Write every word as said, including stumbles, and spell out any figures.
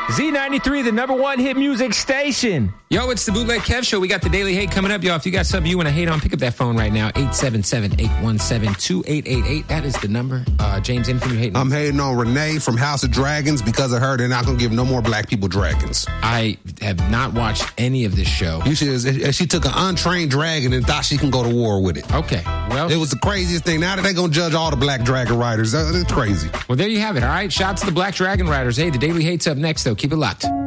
Z ninety-three, the number one hit music station. Yo, it's the Bootleg Kev Show. We got the Daily Hate coming up, y'all. If you got something you want to hate on, pick up that phone right now. eight seven seven, eight one seven, two eight eight eight. That is the number. Uh, James, anything you hating on? I'm hating on Renee from House of Dragons because of her. They're not going to give no more black people dragons. I have not watched any of this show. You should. She took an untrained dragon and thought she can go to war with it. Okay. Well, it was the craziest thing. Now that they're going to judge all the black dragon riders. It's crazy. Well, there you have it. All right. Shout out to the black dragon riders. Hey, the Daily Hate's up next, though. Keep it locked.